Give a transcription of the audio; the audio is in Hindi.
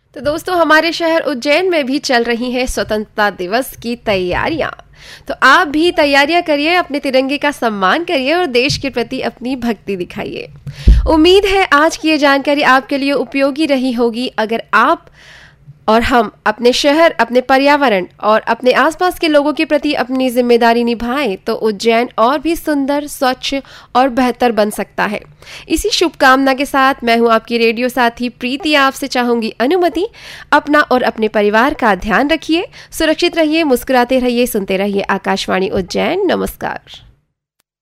तो दोस्तों, हमारे शहर उज्जैन में भी चल रही है स्वतंत्रता दिवस की तैयारियां। तो आप भी तैयारियां करिए, अपने तिरंगे का सम्मान करिए और देश के प्रति अपनी भक्ति दिखाइए। उम्मीद है आज की ये जानकारी आपके लिए उपयोगी रही होगी। अगर आप और हम अपने शहर, अपने पर्यावरण और अपने आसपास के लोगों के प्रति अपनी जिम्मेदारी निभाएं तो उज्जैन और भी सुंदर, स्वच्छ और बेहतर बन सकता है। इसी शुभकामना के साथ मैं हूं आपकी रेडियो साथी प्रीति, आपसे चाहूंगी अनुमति। अपना और अपने परिवार का ध्यान रखिए, सुरक्षित रहिए, मुस्कुराते रहिए, सुनते रहिए आकाशवाणी उज्जैन। नमस्कार।